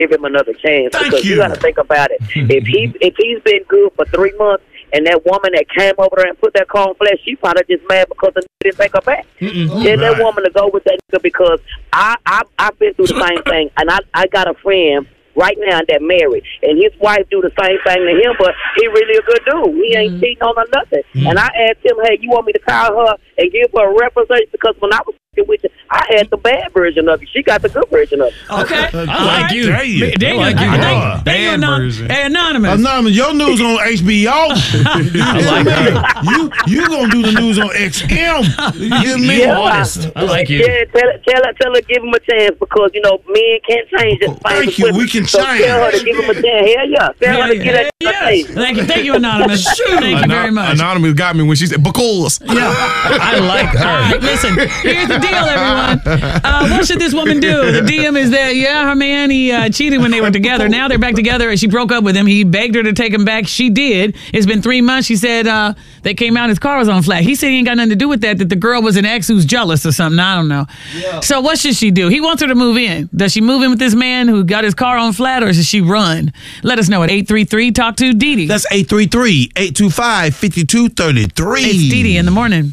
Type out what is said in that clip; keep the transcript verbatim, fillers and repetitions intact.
give him another chance. Thank because you. you got to think about it. if he if he's been good for three months, and that woman that came over there and put that cornflakes, she probably just mad because the nigga didn't take her back. Mm-mm. Tell that Right. woman to go with that nigga because I I I've been through the same thing, and I I got a friend right now that married, and his wife do the same thing to him, but he really a good dude. He ain't Mm-hmm. cheating on her nothing. Mm-hmm. And I asked him, hey, you want me to call her and give her a representation? Because when I was with you, I had the bad version of it. She got the good version of it. Okay. I All like right. you. Dare you. There I you like go. you. Thank- Bad thank you, Anon- version. Hey, Anonymous. Anonymous, your news on H B O. I like her. You you gonna do the news on X M? You hear me? Yeah. Honest. I like you. Yeah, tell her, tell her, tell her, give him a chance because you know men can't change it. Thank you. We can so change. Tell her to give him a chance. Hell yeah. Tell Hell her to yeah. get that Yes. chance. Thank you. Thank you, Anonymous. Thank you very Anon- much. Anonymous got me when she said, because. Yeah. I like All her. right, listen, here's the deal, everyone. Uh, what should this woman do? The D M is that, yeah, her man, he uh, cheated when they were together. Now they're back together, and she broke up with him. He begged her to take him back. She did. It's been three months. She said uh, they came out, his car was on flat. He said he ain't got nothing to do with that, that the girl was an ex who's jealous or something. I don't know. So what should she do? He wants her to move in. Does she move in with this man who got his car on flat, or should she run? Let us know at eight three three, talk to Dee Dee. That's eight three three, eight two five, five two three three. It's Dee Dee in the morning.